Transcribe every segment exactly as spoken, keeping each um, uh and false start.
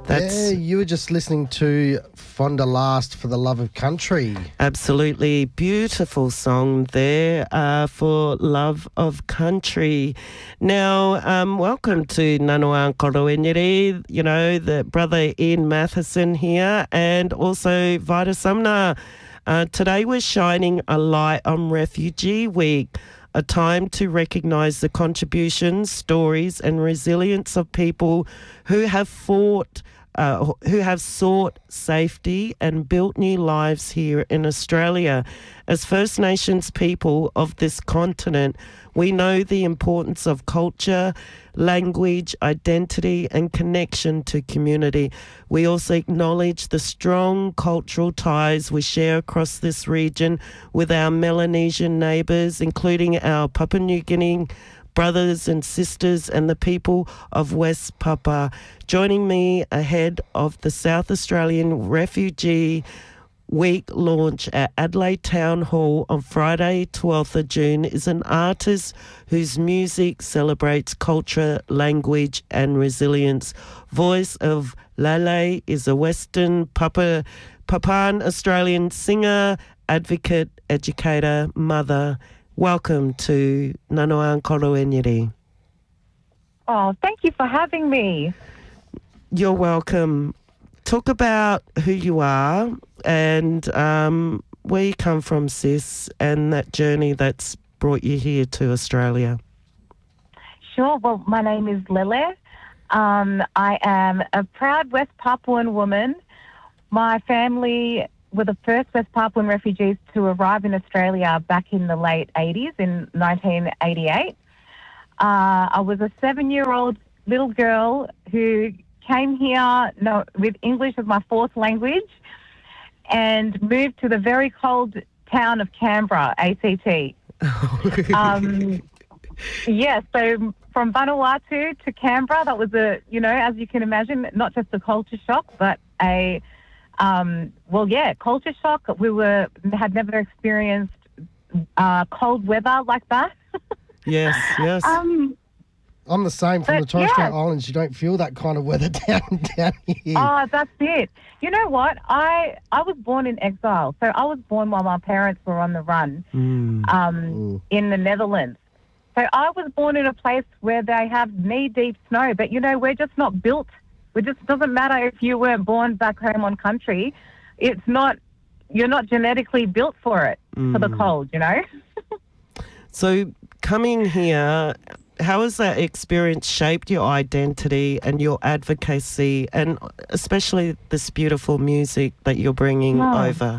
That's yeah, you were just listening to Fonda Last for the Love of Country. Absolutely beautiful song there uh, for Love of Country. Now, um, welcome to Nanawang Korowenyere, you know, the brother Ian Matheson here, and also Vita Sumner. Uh, today we're shining a light on Refugee Week, a time to recognise the contributions, stories and resilience of people who have fought Uh, who have sought safety and built new lives here in Australia. As First Nations people of this continent, we know the importance of culture, language, identity and connection to community. We also acknowledge the strong cultural ties we share across this region with our Melanesian neighbours, including our Papua New Guinea brothers and sisters and the people of West Papua. Joining me ahead of the South Australian Refugee Week launch at Adelaide Town Hall on Friday, twelfth of June, is an artist whose music celebrates culture, language and resilience. Voice of Lele is a Western Papa, Papuan Australian singer, advocate, educator, mother. Welcome to Nanawang Korowenyere. Oh, thank you for having me. You're welcome. Talk about who you are and um, where you come from, sis, and that journey that's brought you here to Australia. Sure. Well, my name is Lele. Um, I am a proud West Papuan woman. My family were the first West Papuan refugees to arrive in Australia back in the late eighties, in nineteen eighty-eight. Uh, I was a seven-year-old little girl who came here no, with English as my fourth language and moved to the very cold town of Canberra, A C T. um, yeah, so from Vanuatu to Canberra, that was a, you know, as you can imagine, not just a culture shock, but a Um, well, yeah, culture shock. We were had never experienced uh, cold weather like that. Yes, yes. Um, I'm the same from but, the Torres Strait yeah. Islands. You don't feel that kind of weather down down here. Oh, that's it. You know what? I I was born in exile. So I was born while my parents were on the run Mm. um, Mm. in the Netherlands. So I was born in a place where they have knee-deep snow. But, you know, we're just not built. It just doesn't matter if you weren't born back home on country. It's not, you're not genetically built for it, mm. for the cold, you know? So coming here, how has that experience shaped your identity and your advocacy and especially this beautiful music that you're bringing oh. over?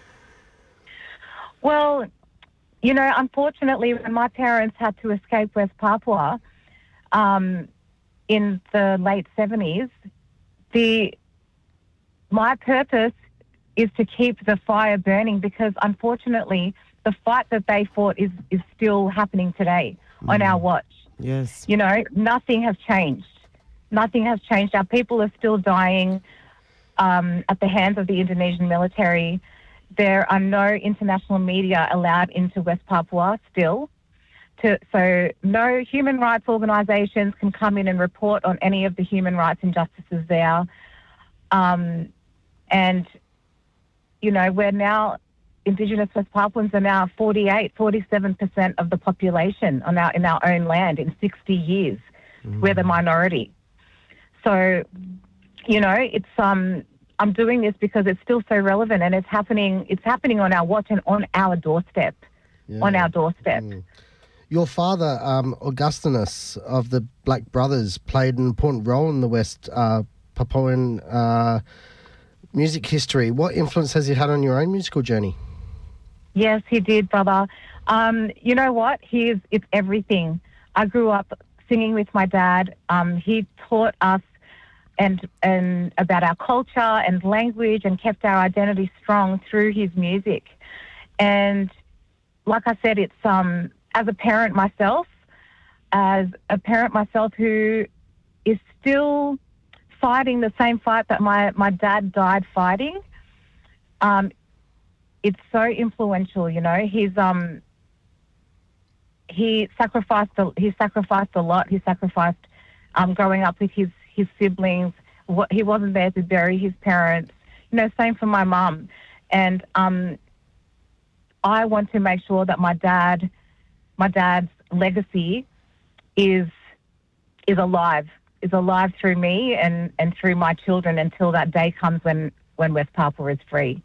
Well, you know, unfortunately, when my parents had to escape West Papua, um, in the late seventies, the my purpose is to keep the fire burning because, unfortunately, the fight that they fought is, is still happening today mm. on our watch. Yes. You know, nothing has changed. Nothing has changed. Our people are still dying um, at the hands of the Indonesian military. There are no international media allowed into West Papua still. To, so no human rights organisations can come in and report on any of the human rights injustices there. Um, and, you know, we're now, Indigenous West Papuans are now forty-eight, forty-seven percent of the population on our, in our own land in sixty years. Mm. We're the minority. So, you know, it's, um, I'm doing this because it's still so relevant and it's happening, it's happening on our watch and on our doorstep, yeah. on our doorstep. Mm. Your father, um, Augustinus of the Black Brothers, played an important role in the West uh, Papuan uh, music history. What influence has he had on your own musical journey? Yes, he did, brother. Um, you know what? He is, it's everything. I grew up singing with my dad. Um, he taught us and and about our culture and language and kept our identity strong through his music. And like I said, it's um. as a parent myself, as a parent myself who is still fighting the same fight that my, my dad died fighting, um, it's so influential, you know. He's um he sacrificed a, he sacrificed a lot. He sacrificed um, growing up with his, his siblings, What, he wasn't there to bury his parents. You know, same for my mum. And um, I want to make sure that my dad, my dad's legacy is is alive, is alive through me and, and through my children until that day comes when, when West Papua is free.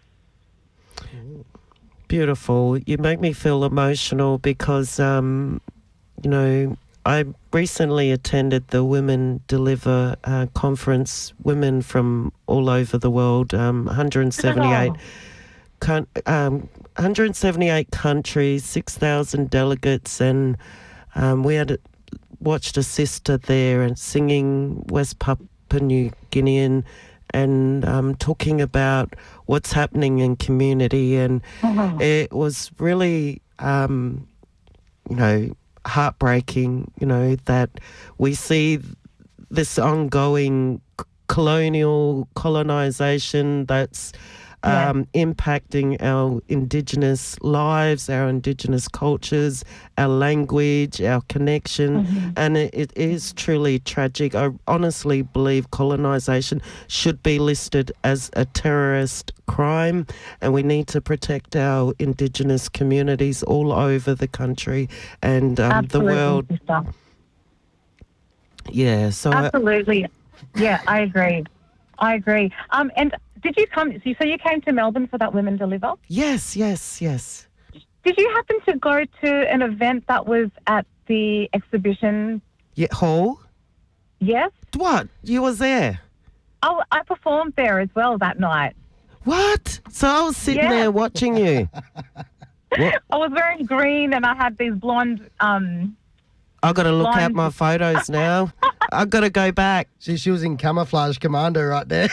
Beautiful. You make me feel emotional because, um, you know, I recently attended the Women Deliver uh, conference, women from all over the world, um, one hundred seventy-eight, Oh. con- um, one hundred seventy-eight countries, six thousand delegates, and um, we had watched a sister there and singing West Papua New Guinean and um, talking about what's happening in community, and Mhm. it was really, um, you know, heartbreaking, you know, that we see this ongoing c- colonial colonization that's Yeah. um, impacting our Indigenous lives, our Indigenous cultures, our language, our connection, Mhm. and it, it is truly tragic. I honestly believe colonization should be listed as a terrorist crime, and we need to protect our Indigenous communities all over the country and um, the Absolutely, world. sister. Yeah, so I- Absolutely. Yeah, I agree. I agree. Um, and did you come, so you came to Melbourne for that Women Deliver? yes, yes, yes. Did you happen to go to an event that was at the exhibition? Yeah, Hall? Yes? What? You was there? Oh, I performed there as well that night. What? So I was sitting Yeah. there watching you. What? I was wearing green and I had these blonde, um, I got to look at Blonde. my photos now. I got to go back. She, she was in camouflage commando right there.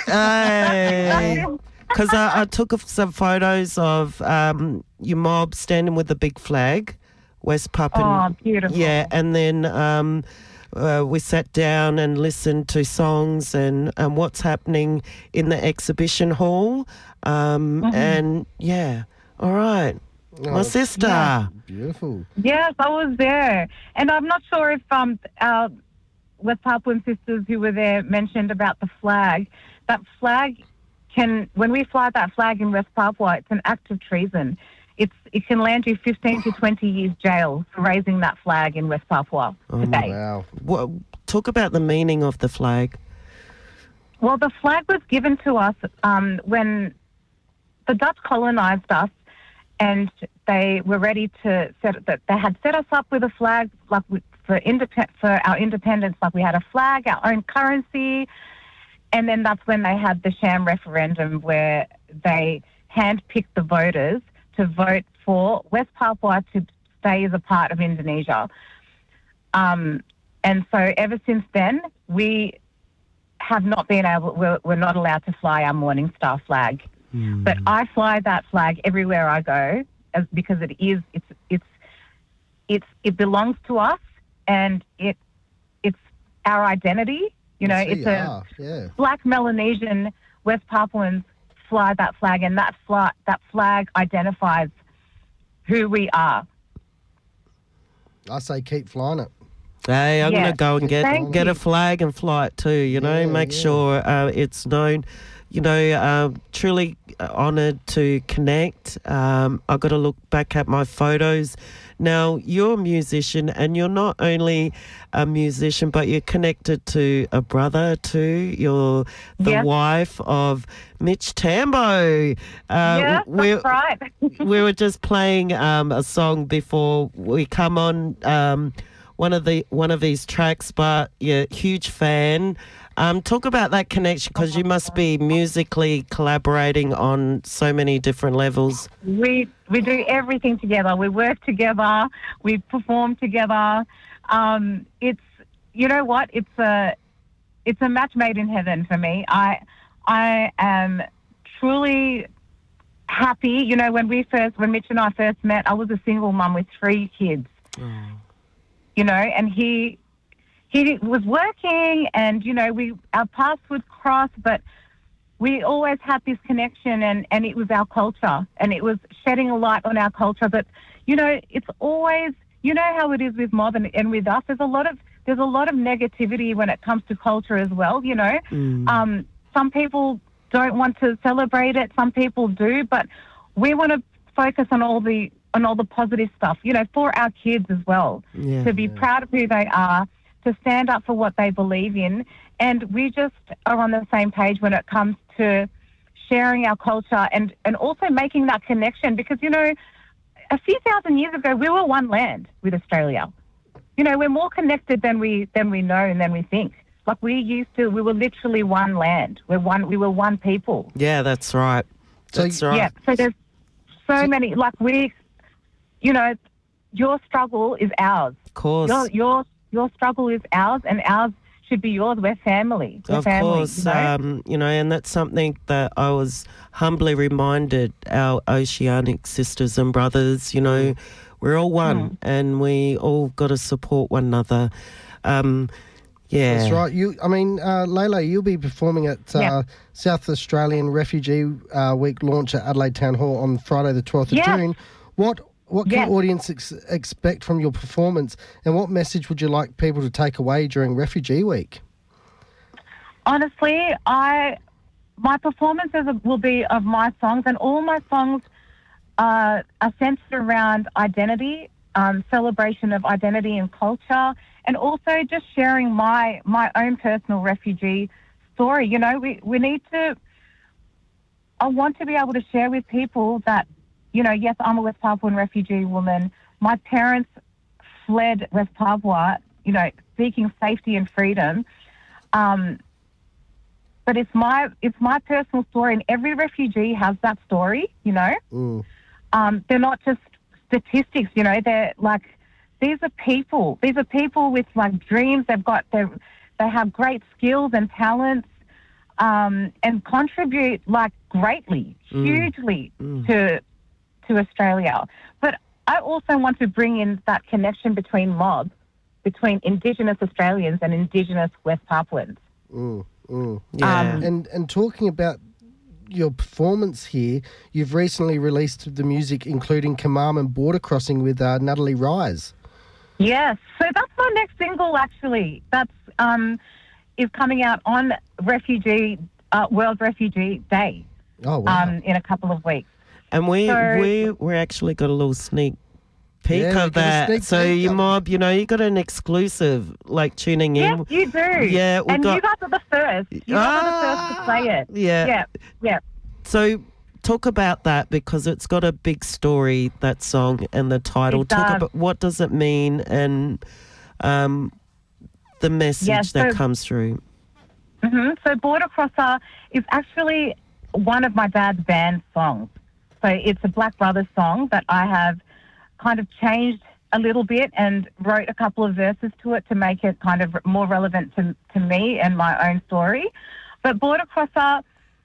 Hey. Because I, I took some photos of um, your mob standing with the big flag, West Papua. oh, beautiful. Yeah, and then um, uh, we sat down and listened to songs and, and what's happening in the exhibition hall. Um, Mm-hmm. And yeah, all right. My Oh, sister. yeah. Beautiful. Yes, I was there. And I'm not sure if um, our West Papuan sisters who were there mentioned about the flag. That flag can, when we fly that flag in West Papua, it's an act of treason. It's It can land you fifteen to twenty years jail for raising that flag in West Papua today. Wow. What, talk about the meaning of the flag. Well, the flag was given to us um, when the Dutch colonised us, and they were ready to set that they had set us up with a flag like we, for independ for our independence, like we had a flag, our own currency, and then that's when they had the sham referendum where they handpicked the voters to vote for West Papua to stay as a part of Indonesia. Um, and so ever since then, we have not been able, we're, we're not allowed to fly our Morning Star flag. But I fly that flag everywhere I go as, because it is, it's, it's, it's, it belongs to us and it, it's our identity. You know, Yes, it's we a are, yeah. Black Melanesian West Papuans fly that flag, and that flag, that flag identifies who we are. I say keep flying it. Hey, I'm Yeah. going to go and get Thank get you. a flag and fly it too, you know, Yeah, make yeah. sure uh, it's known. You know, um, truly honoured to connect. Um, I've got to look back at my photos. Now, you're a musician, and you're not only a musician, but you're connected to a brother too. You're the Yes. wife of Mitch Tambo. Uh, yes, we're- that's right. we were just playing um, a song before we come on um, one of the one of these tracks, but yeah, huge fan. Um, talk about that connection, because you must be musically collaborating on so many different levels. We we do everything together. We work together. We perform together. Um, it's you know what? It's a it's a match made in heaven for me. I I am truly happy. You know, when we first when Mitch and I first met, I was a single mum with three kids. You know, and he he was working, and you know, we our paths would cross, but we always had this connection, and, and it was our culture, and it was shedding a light on our culture. But, you know, it's always, you know how it is with mob and, and with us, there's a lot of there's a lot of negativity when it comes to culture as well, you know. Mm. Um, some people don't want to celebrate it, some people do, but we want to focus on all the on all the positive stuff, you know, for our kids as well, Yeah. to be proud of who they are, to stand up for what they believe in. And we just are on the same page when it comes to sharing our culture and, and also making that connection because, you know, a few thousand years ago, we were one land with Australia. You know, we're more connected than we than we know and than we think. Like we used to, we were literally one land. We're one. We were one people. Yeah, that's right. So That's you- right. Yeah. So there's so many. Like we, you know, your struggle is ours. Of course. Your your your struggle is ours, and ours should be yours. We're family. We're Of family, course, you know? um, you know, and that's something that I was humbly reminded our oceanic sisters and brothers, you know, we're all one Mm. and we all got to support one another. Um, yeah. That's right. You, I mean, uh, Lele, you'll be performing at uh, Yeah. South Australian Refugee uh, Week launch at Adelaide Town Hall on Friday, the twelfth of Yeah. June. What what can Yeah. audience ex- expect from your performance, and what message would you like people to take away during Refugee Week? Honestly, I my performances will be of my songs, and all my songs uh, are centered around identity, um, celebration of identity and culture, and also just sharing my my own personal refugee story. You know, we we need to. I want to be able to share with people that, you know, yes, I'm a West Papuan refugee woman. My parents fled West Papua, you know, seeking safety and freedom. Um, but it's my it's my personal story, and every refugee has that story, you know. Mm. Um, they're not just statistics, you know. They're like, these are people. These are people with like dreams. They've got they they have great skills and talents, um, and contribute like greatly, Mm. hugely Mm. to to Australia. But I also want to bring in that connection between mob, between Indigenous Australians and Indigenous West Papuans. Mm. Mm. Yeah. um, And and talking about your performance here, you've recently released the music including Kamam and Border Crossing with uh, Natalie Rise. Yes, so that's my next single. Actually, that's um, is coming out on Refugee uh, World Refugee Day Oh, wow. um, in a couple of weeks. And we So- we we actually got a little sneak peek Yeah, we of got a that. sneak So peek you of- mob, you know, you got an exclusive like tuning in. Yes, you do. Yeah, we and got- you guys are the first. You guys are the first to play it. Yeah. Yeah, yeah. So talk about that because it's got a big story, that song and the title. It Talk does. about what does it mean and um, the message Yeah, that so- comes through. hmm So Border Crosser is actually one of my dad's band songs. So it's a Black Brothers song that I have kind of changed a little bit and wrote a couple of verses to it to make it kind of more relevant to, to me and my own story. But Border Crosser,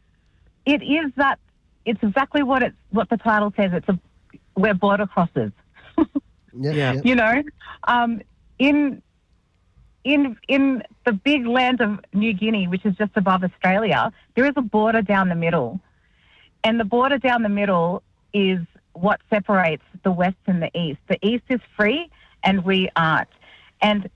it is that, it's exactly what it's what the title says. It's a, we're border crossers. Yep, Yeah. yep. You know, um, in in in the big land of New Guinea, which is just above Australia, there is a border down the middle, and the border down the middle is what separates the West and the East. The East is free, and we aren't. And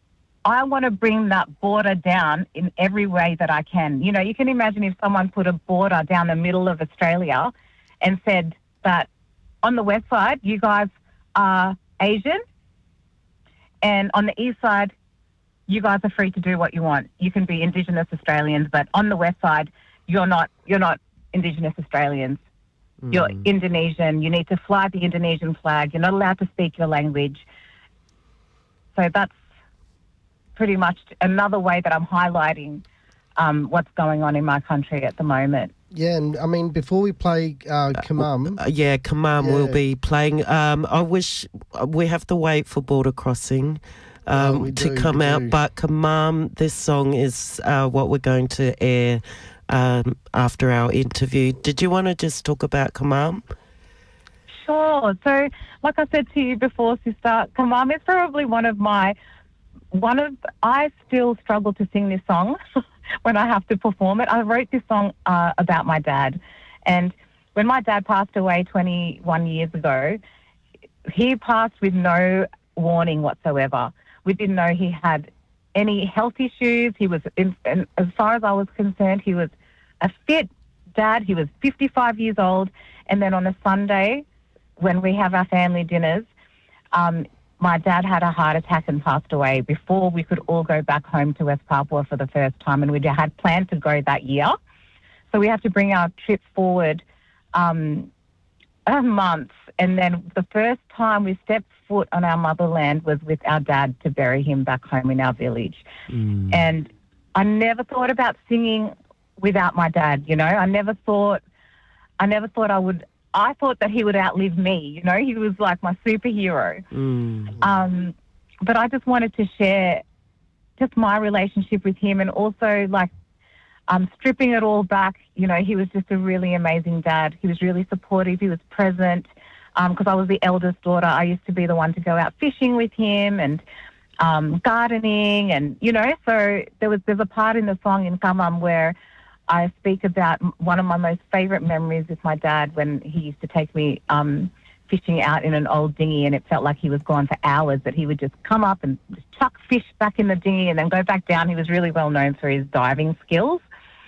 I want to bring that border down in every way that I can. You know, you can imagine if someone put a border down the middle of Australia and said that on the west side, you guys are Asian, and on the east side, you guys are free to do what you want. You can be Indigenous Australians, but on the west side, you're not. You're not Indigenous Australians. You're Indonesian. You need to fly the Indonesian flag. You're not allowed to speak your language. So that's pretty much another way that I'm highlighting um, what's going on in my country at the moment. Yeah, and I mean, before we play uh, Kamam, Uh, yeah, Kamam will Yeah. be playing. Um, I wish we have to wait for Border Crossing um, Oh, we to do, come we out, do. but Kamam, this song is uh, what we're going to air um, after our interview. Did you want to just talk about Kamam? Sure. So, like I said to you before, sister, Kamam is probably one of my, one of, I still struggle to sing this song when I have to perform it. I wrote this song uh, about my dad. And when my dad passed away twenty-one years ago, he passed with no warning whatsoever. We didn't know he had any health issues. He was, in, in, as far as I was concerned, he was a fit dad. He was fifty-five years old. And then on a Sunday, when we have our family dinners, um, my dad had a heart attack and passed away before we could all go back home to West Papua for the first time. And we had planned to go that year. So we had to bring our trip forward um, a month. And then the first time we stepped foot on our motherland was with our dad to bury him back home in our village. Mm. And I never thought about singing without my dad, you know. I never thought, I never thought I would, I thought that he would outlive me, you know. He was like my superhero. Mm. Um, but I just wanted to share just my relationship with him, and also like um, stripping it all back, you know, he was just a really amazing dad. He was really supportive. He was present. Because um, I was the eldest daughter, I used to be the one to go out fishing with him and um, gardening, and, you know, so there was there's a part in the song in Kamam where I speak about one of my most favourite memories with my dad when he used to take me um, fishing out in an old dinghy, and it felt like he was gone for hours, that he would just come up and just chuck fish back in the dinghy and then go back down. He was really well known for his diving skills.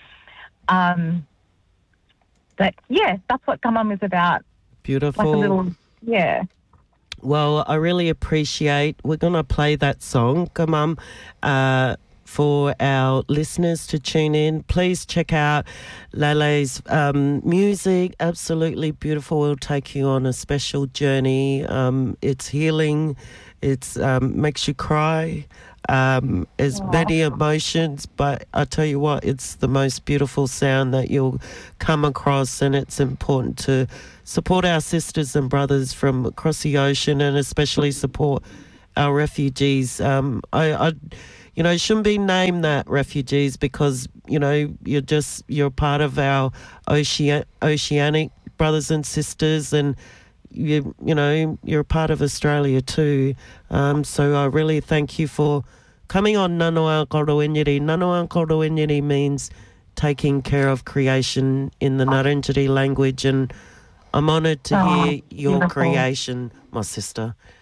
Um, but, yeah, that's what Kamam is about. Beautiful. Like a little, yeah. Well, I really appreciate, we're going to play that song, Kamam, uh, for our listeners to tune in. Please check out Lele's um, music. Absolutely beautiful. We'll take you on a special journey. Um, it's healing. It's um, makes you cry. Um, there's Aww. many emotions, but I tell you what, it's the most beautiful sound that you'll come across, and it's important to support our sisters and brothers from across the ocean, and especially support our refugees. Um, I, I, you know, shouldn't be named that refugees because, you know, you're just, you're part of our ocean, oceanic brothers and sisters, and you, you know, you're a part of Australia too. Um, so I really thank you for coming on Nanoa Korowenyeri. Nanoa Korowenyeri means taking care of creation in the Ngarrindjeri language, and I'm honoured to oh, hear your beautiful. creation, my sister.